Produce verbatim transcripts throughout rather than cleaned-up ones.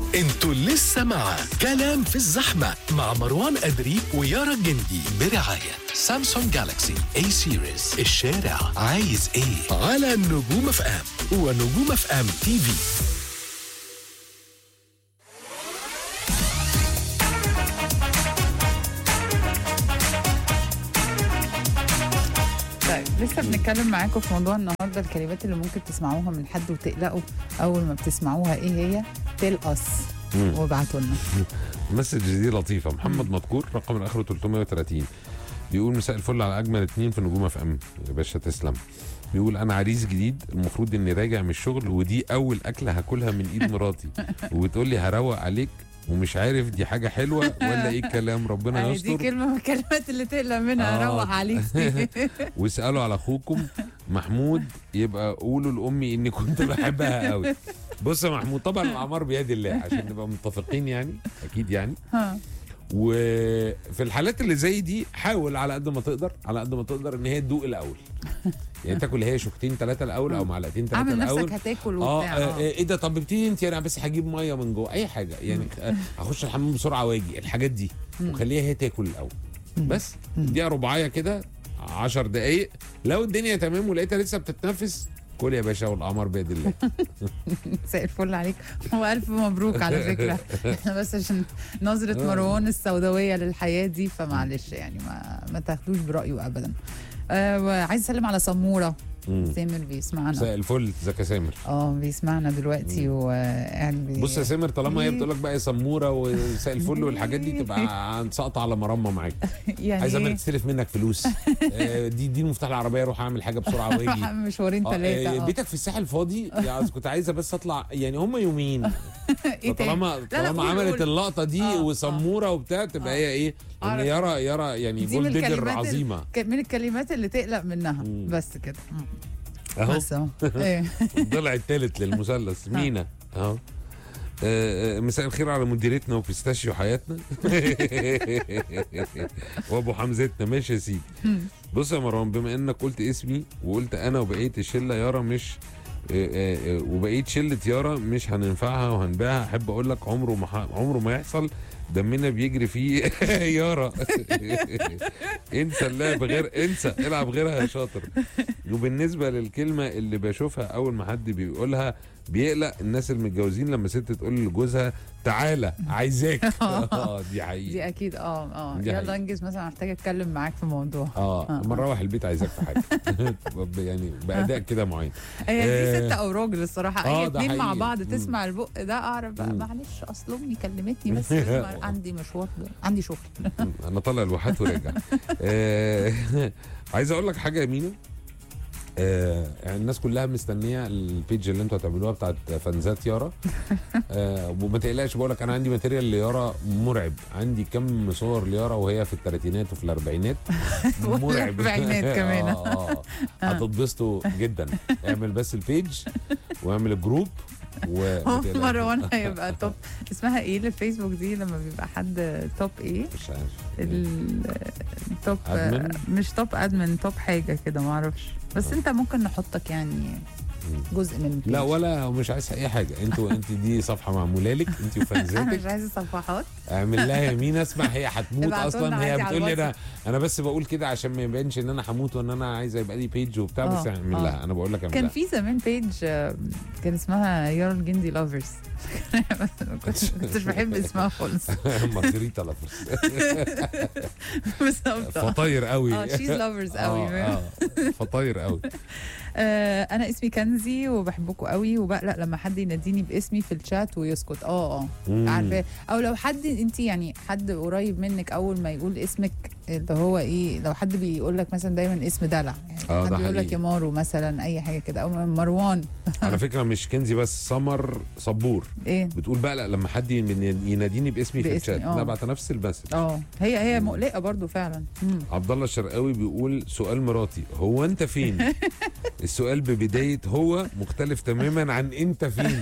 انتوا لسه مع كلام في الزحمة مع مروان أدري ويارا الجندي برعاية سامسونج جالاكسي اي سيريز. الشارع عايز ايه على نجوم اف ام ونجوم اف ام تي في. طيب لسه بنتكلم معاكم في موضوع النهارده، الكلمات اللي ممكن تسمعوها من حد وتقلقوا اول ما بتسمعوها. ايه هي؟ تيل اس وابعتوا لنا. المسج دي لطيفه. محمد مذكور رقم اخره ثلاثمية وثلاثين بيقول مساء الفل على اجمل اتنين في نجوم اف ام. يا باشا تسلم. بيقول انا عريس جديد، المفروض اني راجع من الشغل ودي اول اكله هاكلها من ايد مراتي وبتقول لي هروق عليك ومش عارف دي حاجه حلوه ولا ايه الكلام. ربنا يستر. دي كلمه من الكلمات اللي تقلق منها. آه. روق عليك. واسالوا على اخوكم محمود، يبقى قولوا لامي اني كنت بحبها قوي. بص يا محمود، طبعا الاعمار بيد الله عشان نبقى متفقين يعني، اكيد يعني. وفي الحالات اللي زي دي حاول على قد ما تقدر على قد ما تقدر ان هي تدوق الاول، يعني تاكل هي شوكتين ثلاثه الاول او معلقتين ثلاثه الاول. اعمل نفسك هتاكل اه, وبتاع. آه ايه ده؟ طب ابتدي انت، انا بس هجيب ميه من جوه اي حاجه يعني. هخش الحمام بسرعه واجي الحاجات دي، وخليها هي تاكل الاول بس. اديها رباعيه كده عشر دقايق، لو الدنيا تمام ولقيتها لسه بتتنفس كل يا باشا، والقمر بيد الله. مساء الفل عليك والف مبروك على فكره. احنا بس عشان نظره مروان السوداويه للحياه دي فمعلش يعني ما ما تاخدوش برايه ابدا. آه عايز اسلم على سموره. سامر بيسمعنا. مساء الفل، ازيك يا سامر؟ اه بيسمعنا دلوقتي وقاعد بي... بص يا سامر، طالما هي بتقول لك بقى يا سموره ومساء الفل والحاجات دي، تبقى هنسقط على مرمى معاك. يعني عايز اعمل تستلف منك فلوس. آه دي دي مفتاح العربيه، اروح اعمل حاجه بسرعه واجي. مشوارين ثلاثه. آه بيتك في الساحل فاضي يعني؟ كنت عايزه بس اطلع يعني، هم يومين. طالما طالما عملت اللقطه دي آه وسموره وبتاع، تبقى هي ايه؟ ان يارا يارا يعني جولد ديجر عظيمه، من الكلمات اللي تقلق منها. بس كده اهو. بس اهو. الضلع الثالث للمثلث مينا اهو. مساء الخير على مديرتنا وبيستاشيو حياتنا وابو حمزتنا. ماشي يا سيدي. بص يا مروان، بما انك قلت اسمي وقلت انا وبقيه الشله يارا مش وبقيه شله يارا مش هننفعها وهنبيعها، احب اقول لك عمره ما عمره ما يحصل، دمنا بيجري فيه. يارا انسى اللعب، غير انسى العب غيرها يا شاطر. وبالنسبه للكلمه اللي بشوفها اول ما حد بيقولها بيقلق، الناس المتجوزين لما ست تقول لجوزها تعالى عايزاك. اه دي حقيقه. دي اكيد. اه اه يلا انجز مثلا، محتاجه اتكلم معاك في موضوع. اه لما نروح البيت عايزاك في حاجه. يعني باداء كده معين. هي دي ست او راجل الصراحه، آه اي اتنين مع بعض تسمع البق ده اعرف بقى معلش اصل امي كلمتني بس عندي مشوار، عندي شغل. انا طالع الواحات وراجع. عايز اقول لك حاجه يا مينا. آه يعني الناس كلها مستنيه البيج اللي انتوا هتعملوها بتاعت فانزات يارا. آه وما تقلقش، بقول لك انا عندي ماتيريال ليارا مرعب. عندي كم صور ليارا وهي في الثلاثينات وفي الاربعينات مرعب. الاربعينات كمان. اه اه هتتبسطوا جدا. اعمل بس البيج واعمل الجروب. ومروان هيبقى توب. اسمها ايه الفيسبوك دي لما بيبقى حد توب ايه؟ مش عارف. التوب مش توب ادمن، توب حاجه كده ما اعرفش، بس انت ممكن نحطك يعني جزء من لا ولا مش عايز اي حاجه. انتوا انت دي صفحه معموله لك انت وفانزاتك. انا مش عايزه صفحات. اعمل لها يمين اسمع، هي هتموت اصلا. هي بتقول لي انا انا بس بقول كده عشان ما يبانش ان انا هموت وان انا عايزه يبقى لي بيج وبتاع. بس اعمل لها، انا بقول لك اعمل لها. كان في زمان بيج كان اسمها يارا الجندي لافرز. كنتش بحب اسمها خالص. مارجريتا لافرز. بالظبط. فطاير قوي. اه شيز لافرز قوي. فطاير قوي. آه انا اسمي كنزي وبحبكم قوي، وبقلق لما حد يناديني باسمي في الشات ويسكت. اه اه عارفه. او لو حد انت يعني حد قريب منك اول ما يقول اسمك اللي هو ايه، لو حد بيقول لك مثلا دايما اسم دلع يعني، آه حد يقول لك يا مارو مثلا اي حاجه كده، او مروان. على فكره مش كنزي بس، سمر صبور ايه بتقول بقلق لما حد يناديني باسمي في الشات. انا بعت نفس المسج. اه هي هي مقلقه برضو فعلا. عبد الله الشرقاوي بيقول سؤال مراتي، هو انت فين؟ السؤال ببداية هو مختلف تماما عن انت فين.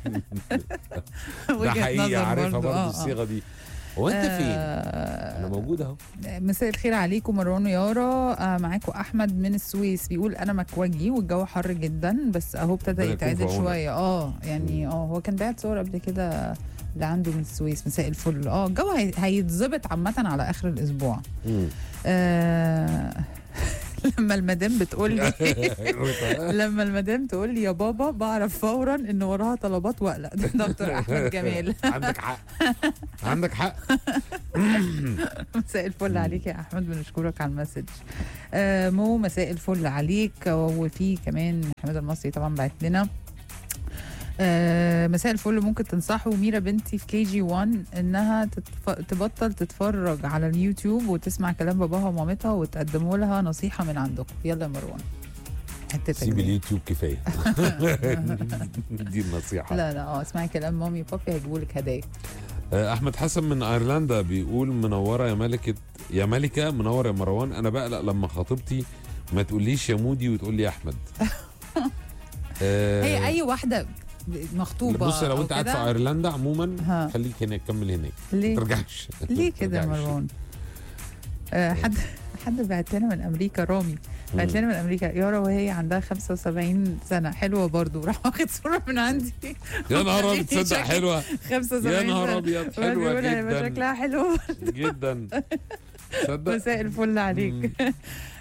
ده حقيقي، عارفها برضه الصيغة دي. هو انت فين؟ آه انا موجود اهو. مساء الخير عليكم مروان ويارا. آه معاكم احمد من السويس، بيقول انا مكواجي والجو حر جدا بس اهو ابتدى يتعدل شويه. اه يعني اه هو كان بعت صور قبل كده اللي عنده من السويس، مساء الفل. اه الجو هي- هيتظبط عامه على اخر الاسبوع. مم. آه لما المدام بتقول لي لما المدام تقول لي يا بابا بعرف فورا ان وراها طلبات واقلق. ده دكتور احمد جمال. عندك حق عندك حق. مساء الفل عليك يا احمد، بنشكرك على المسج. آه مو مساء الفل عليك. وفي كمان حماد المصري طبعا بعت لنا آه مساء الفل، ممكن تنصحوا ميرا بنتي في كي جي واحد انها تتف... تبطل تتفرج على اليوتيوب وتسمع كلام باباها ومامتها وتقدموا لها نصيحه من عندكم. يلا يا مروان حتتك سيب دي. اليوتيوب كفايه. دي النصيحه. لا لا اه اسمعي كلام مامي وبابي هيجيبوا لك هدايا. آه، احمد حسن من ايرلندا بيقول منوره يا ملكه يا ملكه، منور يا مروان. انا بقلق لما خطيبتي ما تقوليش يا مودي وتقول لي يا احمد. آه، هي اي واحده مخطوبه بص لو أو انت قاعد في كده. ايرلندا عموما ها. خليك هناك، كمل هناك ما ليه ترجعش. ليه كده يا ما ترجعش. مروان؟ آه حد حد بعت لنا من امريكا، رامي بعت مم. لنا من امريكا، يارا وهي عندها خمسة وسبعين سنه حلوه برضو، راح واخد صوره من عندي. يا نهار ابيض تصدق شكل- حلوه. خمسة وسبعين يا سنه نهار ابيض حلوه بيقول هيبقى جدا شكلها حلو. جدا. تصدق مساء الفل عليك. مم.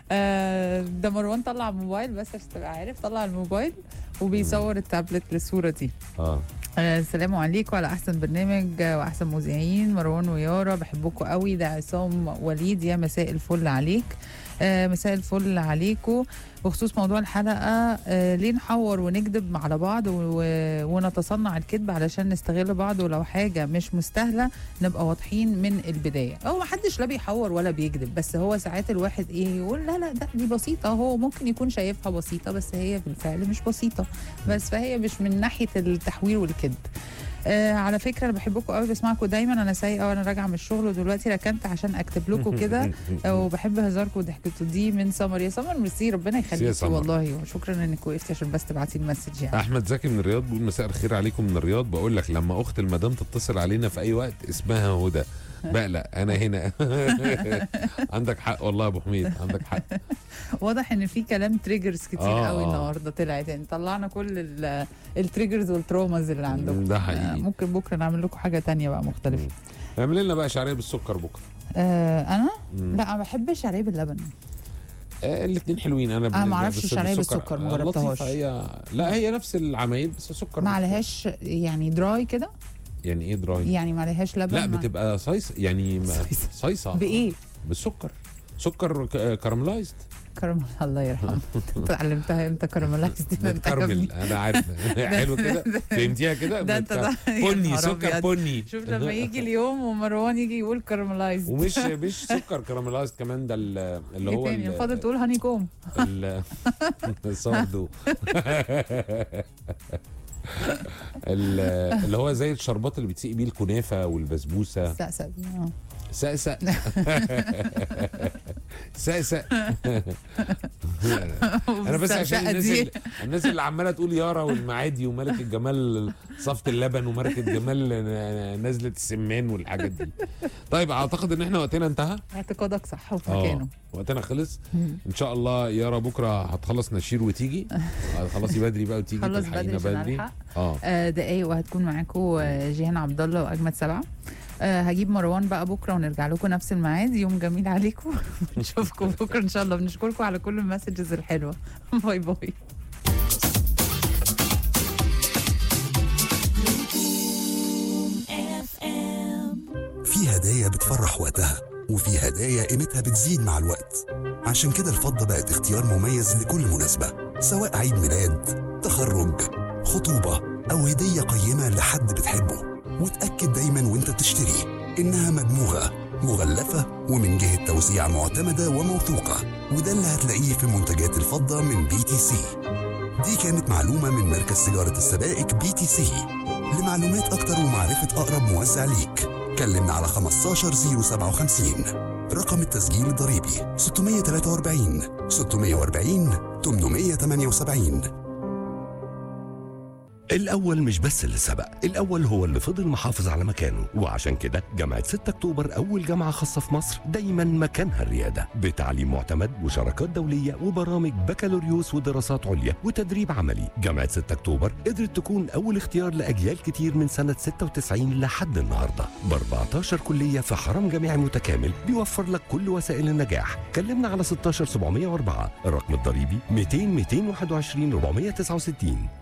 آه ده مروان طلع موبايل بس عشان تبقى عارف، طلع الموبايل وبيصور التابلت للصوره دي. اه آه، السلام عليكم على احسن برنامج آه، واحسن مذيعين مروان ويارا، بحبكم قوي. ده عصام وليد، يا مساء الفل عليك. آه، مساء الفل عليكم. بخصوص موضوع الحلقه، آه، ليه نحور ونكذب على بعض و- ونتصنع الكذب علشان نستغل بعض، ولو حاجه مش مستاهله نبقى واضحين من البدايه. هو ما حدش لا بيحور ولا بيكذب، بس هو ساعات الواحد ايه يقول لا لا ده دي بسيطه، هو ممكن يكون شايفها بسيطه بس هي بالفعل مش بسيطه، بس فهي مش من ناحيه التحوير والكذب. آه على فكره انا بحبكم قوي، بسمعكم دايما. انا سايقه وانا راجعه من الشغل ودلوقتي ركنت عشان اكتب لكم كده. وبحب هزاركم وضحكتوا دي من سمر. يا سمر ميرسي، ربنا يخليكي سمر. والله، وشكرا انك وقفتي عشان بس تبعتي المسج يعني. احمد زكي من الرياض بيقول مساء الخير عليكم من الرياض. بقول لك لما اخت المدام تتصل علينا في اي وقت اسمها هدى بقلق انا هنا. عندك حق والله يا ابو حميد، عندك حق. واضح ان في كلام تريجرز كتير آه، قوي آه. النهارده طلعت، يعني طلعنا كل ال- التريجرز والتروماز اللي عندكم. ده آه حقيقي. ممكن بكره نعمل لكم حاجه تانية بقى مختلفه. اعمل لنا بقى شعريه بالسكر بكره. آه انا مم. لا ما بحبش الشعريه باللبن. آه الاثنين حلوين. انا أنا بن- ما أعرفش بس الشعريه بالسكر، ما آه، جربتهاش. لطيفة هي. لا هي نفس العمايل بس سكر ما مش- عليهاش يعني دراي كده، يعني ايه دراي؟ يعني ما عليهاش لبن. لا ما- بتبقى صيص يعني ما- صيصة. صيصه بايه؟ بالسكر، سكر ك- كارملايزد. كراميل، الله يرحمه. انت اتعلمتها امتى كراميلايز دي؟ ما بتعجبني. كارمل انا عارف. حلو كده فهمتيها كده. ده انت ده يا بني نهار سكر أبيض. بني. شوف لما يجي اليوم ومروان يجي يقول كراميلايز ومش مش سكر كارملايزد كمان، ده ال- اللي هو تاني ال- فاضل تقول هاني كوم. ال- الصوردو. ال- اللي هو زي الشربات اللي بتسقي بيه الكنافه والبسبوسه. سقسق دي، اه. سقسق. سقسق. انا بس عشان والسقسقة الناس دي. اللي الناس اللي عماله تقول يارا والمعادي وملك الجمال صفة اللبن وملك الجمال نزلة السمان والحاجات دي. طيب اعتقد ان احنا وقتنا انتهى. اعتقادك صح وفي اه مكانه. وقتنا خلص. مم. ان شاء الله يارا بكره هتخلص نشير وتيجي. هتخلصي بدري بقى وتيجي خلص تلحقينا بدري عشان بدري. ألحق. اه آه، دقايق وهتكون معاكم آه، جيهان عبد الله واجمد سبعه. آه، هجيب مروان بقى بكره ونرجع لكم نفس الميعاد. يوم جميل عليكم. نشوفكم بكره ان شاء الله. بنشكركم على كل المسجز الحلوه. باي باي. في هدايا بتفرح وقتها، وفي هدايا قيمتها بتزيد مع الوقت. عشان كده الفضة بقت اختيار مميز لكل مناسبة، سواء عيد ميلاد، تخرج، خطوبة، أو هدية قيمة لحد بتحبه. وتأكد دايما وانت بتشتري إنها مدموغة، مغلفة، ومن جهة توزيع معتمدة وموثوقة. وده اللي هتلاقيه في منتجات الفضة من بي تي سي. دي كانت معلومة من مركز تجارة السبائك بي تي سي. لمعلومات أكتر ومعرفة أقرب موزع ليك كلمنا على خمستاشر صفر سبعة وخمسين. رقم التسجيل الضريبي ستمية وتلاتة وأربعين ستمية وأربعين تمنمية وتمانية وسبعين. الأول مش بس اللي سبق، الأول هو اللي فضل محافظ على مكانه، وعشان كده جامعة ستة أكتوبر أول جامعة خاصة في مصر دايما مكانها الريادة، بتعليم معتمد وشراكات دولية وبرامج بكالوريوس ودراسات عليا وتدريب عملي. جامعة ستة أكتوبر قدرت تكون أول اختيار لأجيال كتير من سنة ستة وتسعين لحد النهاردة، ب أربعتاشر كلية في حرم جامعي متكامل بيوفر لك كل وسائل النجاح. كلمنا على ستاشر سبعمية وأربعة، الرقم الضريبي مئتين مئتين وواحد وعشرين أربعمية وتسعة وستين.